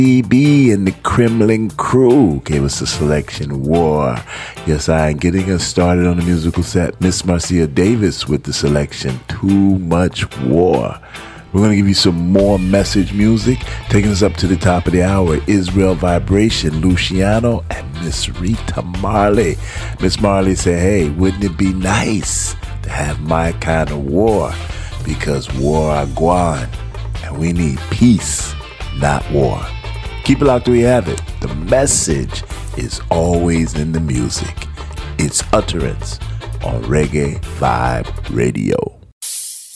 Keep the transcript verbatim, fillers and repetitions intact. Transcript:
D B and the Kremlin crew gave us the selection War. Yes, I am getting us started on the musical set. Miss Marcia Davis with the selection Too Much War. We're going to give you some more message music. Taking us up to the top of the hour, Israel Vibration, Luciano, and Miss Rita Marley. Miss Marley said, hey, wouldn't it be nice to have my kind of war? Because war are gone, and we need peace, not war. Keep it locked where you have it. The message is always in the music. It's Utterance on Reggae Vibe Radio.